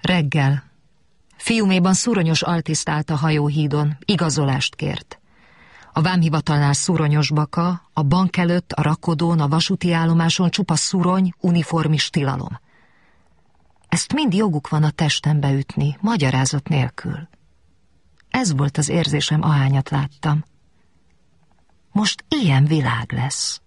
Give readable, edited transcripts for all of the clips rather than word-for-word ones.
Reggel. Fiuméban Szuronyos altiszt állt a hajóhídon, igazolást kért. A vámhivatalnál Szuronyos baka, a bank előtt, a rakodón, a vasúti állomáson csupa szurony, uniformis tilalom. Ezt mind joguk van a testembe ütni, magyarázat nélkül. Ez volt az érzésem, ahányat láttam. Most ilyen világ lesz.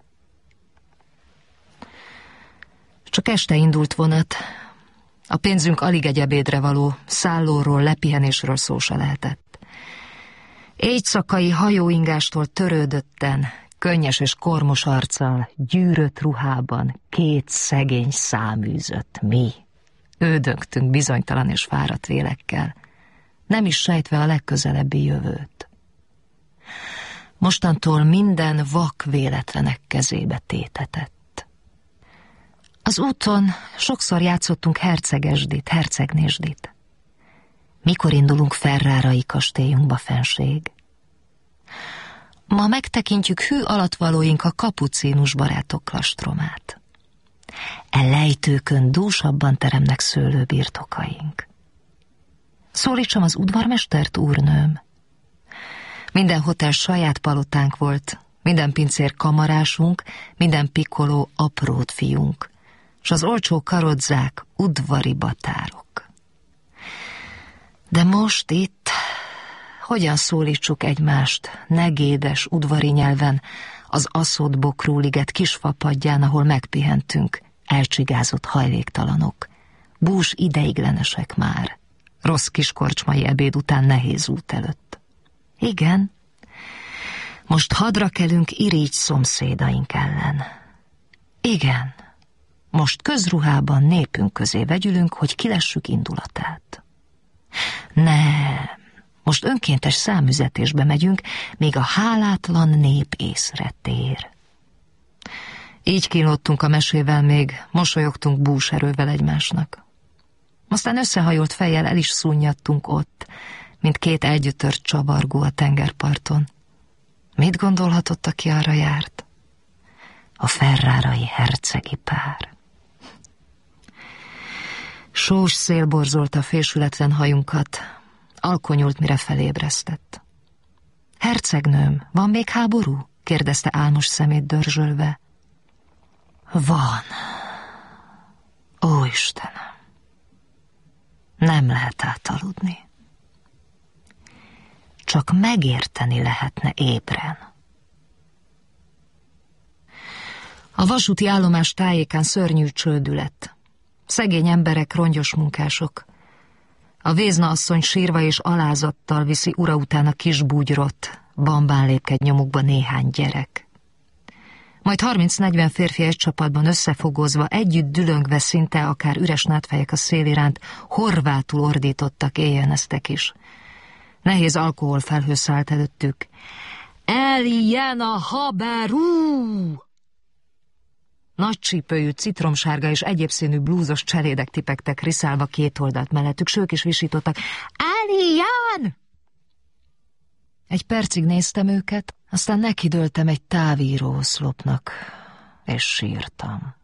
Csak este indult vonat. A pénzünk alig egy ebédre való, szállóról, lepihenésről szó se lehetett. Éjszakai hajóingástól törődötten, könnyes és kormos arccal, gyűrött ruhában 2 szegény száműzött mi. Ődöngtünk bizonytalan és fáradt lélekkel, nem is sejtve a legközelebbi jövőt. Mostantól minden vak véletlenek kezébe tétetett. Az úton sokszor játszottunk hercegesdit, hercegnésdit. Mikor indulunk Ferrárai kastélyunkba, fenség? Ma megtekintjük hű alattvalóink a kapucínus barátok klastromát. Lejtőkön dúsabban teremnek szőlőbirtokaink. Szólítsam az udvarmestert, úrnőm? Minden hotel saját palotánk volt, minden pincér kamarásunk, minden pikkoló aprót fiunk, s az olcsó karodzák udvari batárok. De most itt, hogyan szólítsuk egymást negédes udvari nyelven az Aszód-Bokrú-liget kisfapadján, ahol megpihentünk, elcsigázott hajléktalanok, bús ideiglenesek már, rossz kiskorcsmai ebéd után nehéz út előtt. Igen, most hadra kelünk irigy szomszédaink ellen. Igen, most közruhában népünk közé vegyülünk, hogy kilessük indulatát. Nem, most önkéntes számüzetésbe megyünk, még a hálátlan nép észre tér. Így kínlottunk a mesével, még mosolyogtunk búserővel egymásnak. Aztán összehajolt fejjel el is szunnyadtunk ott, mint 2 elgyötört csavargó a tengerparton. Mit gondolhatott, aki arra járt? A ferrárai hercegi pár. Sós szél borzolta a fésületlen hajunkat, alkonyult, mire felébresztett. Hercegnőm, van még háború? Kérdezte álmos szemét dörzsölve. Van. Ó, Istenem! Nem lehet átaludni. Csak megérteni lehetne ébren. A vasúti állomás tájékán szörnyű csődület. Szegény emberek, rongyos munkások. A Vézna asszony sírva és alázattal viszi ura után a kis bugyrot, bambán lépked nyomukba néhány gyerek. Majd 30-40 férfi egy csapatban összefogózva, együtt dülöngve, szinte akár üres nádfejek a szél iránt, horvátul ordítottak, éjjeneztek is. Nehéz alkohol felhő szállt előttük. Eljen a haberú! Nagy csípőjű, citromsárga és egyéb színű blúzos cselédek tipegtek riszálva 2 oldalt mellettük, s ők is visítottak. Eljen! Egy percig néztem őket, aztán nekidőltem egy távíró oszlopnak, és sírtam.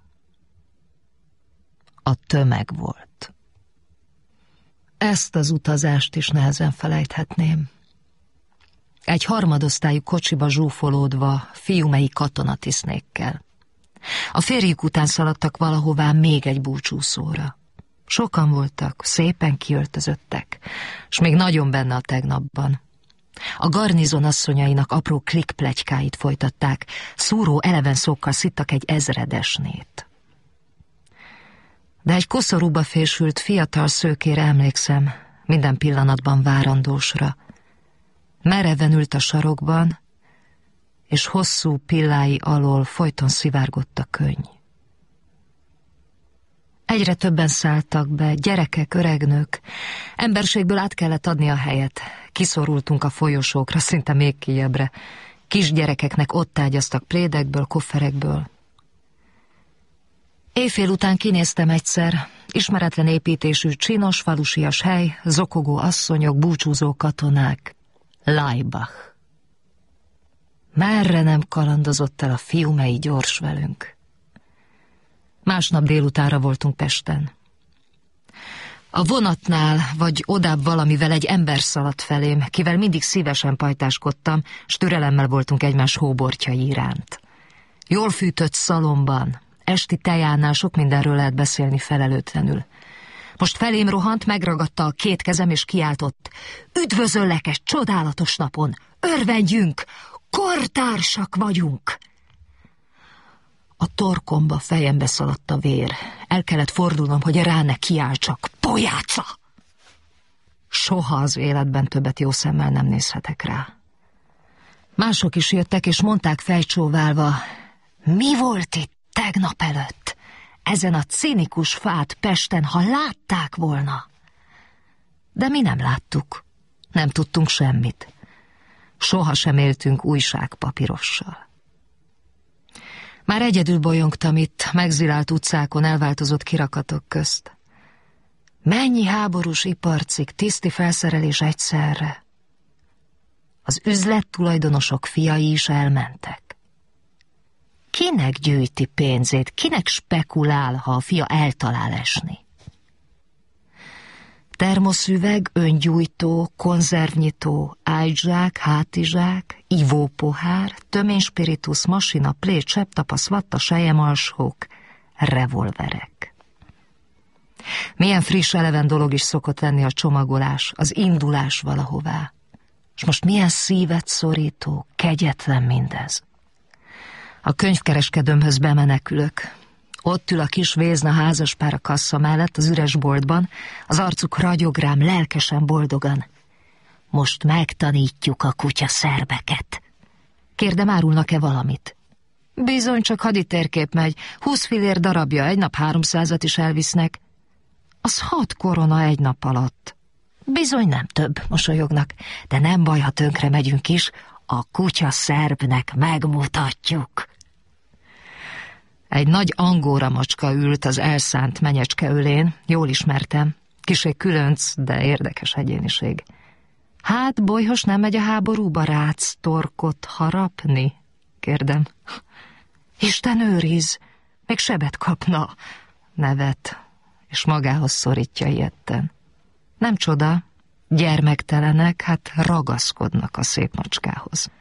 A tömeg volt. Ezt az utazást is nehezen felejthetném. Egy harmadosztályú kocsiba zsúfolódva, fiumei katonatisztnékkel. A férjük után szaladtak valahová még egy búcsúszóra. Sokan voltak, szépen kiöltözöttek, s még nagyon benne a tegnapban. A garnizon asszonyainak apró klikplegykáit folytatták, szúró eleven szókkal szittak egy ezredesnét. De egy koszorúba fésült fiatal szőkére emlékszem, minden pillanatban várandósra. Mereven ült a sarokban, és hosszú pillái alól folyton szivárgott a könny. Egyre többen szálltak be, gyerekek, öregnők. Emberségből át kellett adni a helyet. Kiszorultunk a folyosókra, szinte még kijebbre. Kisgyerekeknek ott ágyaztak prédekből, kofferekből. Éjfél után kinéztem egyszer, ismeretlen építésű, csinos, falusias hely, zokogó asszonyok, búcsúzó katonák. Laibach. Merre nem kalandozott el a fiumei gyors velünk. Másnap délutánra voltunk Pesten. A vonatnál, vagy odább valamivel egy ember szaladt felém, kivel mindig szívesen pajtáskodtam, s türelemmel voltunk egymás hóbortjai iránt. Jól fűtött szalomban, esti tejánál sok mindenről lehet beszélni felelőtlenül. Most felém rohant, megragadta a két kezem és kiáltott: üdvözöllek egy csodálatos napon! Örvendjünk! Kortársak vagyunk! A torkomba, fejembe szaladt a vér. El kellett fordulnom, hogy rá ne kiáltsak. Pojáca! Soha az életben többet jó szemmel nem nézhetek rá. Mások is jöttek, és mondták fejcsóválva: mi volt itt tegnap előtt? Ezen a cinikus fát Pesten, ha látták volna. De mi nem láttuk. Nem tudtunk semmit. Soha sem éltünk újságpapírossal. Már egyedül bolyongtam itt, megzilált utcákon, elváltozott kirakatok közt. Mennyi háborús iparcik, tiszti felszerelés egyszerre. Az üzlettulajdonosok fiai is elmentek. Kinek gyűjti pénzét, kinek spekulál, ha a fia eltalál esni? Termoszüveg, öngyújtó, konzervnyitó, ágyzsák, hátizsák, ivópohár, töményspiritus, masina, plét, csepptapasz, vatta, selyemalsók, revolverek. Milyen friss, eleven dolog is szokott lenni a csomagolás, az indulás valahová. És most milyen szívet szorító, kegyetlen mindez. A könyvkereskedőmhöz bemenekülök. Ott ül a kis Vézna házaspár a kassa mellett az üres boltban, az arcuk ragyog rám lelkesen, boldogan. Most megtanítjuk a kutya szerbeket. Kérdem, árulnak-e valamit? Bizony, csak haditérkép megy, 20 fillér darabja, egy nap 300-at is elvisznek. Az 6 korona egy nap alatt. Bizony nem több, mosolyognak, de nem baj, ha tönkre megyünk is, a kutya szerbnek megmutatjuk. Egy nagy angóra macska ült az elszánt menyecske ölén, jól ismertem, kissé különc, de érdekes egyéniség. Hát, bolyhos nem megy a háborúba, rác torkot harapni? Kérdem. Isten őriz, még sebet kapna. Nevet, és magához szorítja ijedten. Nem csoda, gyermektelenek, hát ragaszkodnak a szép macskához.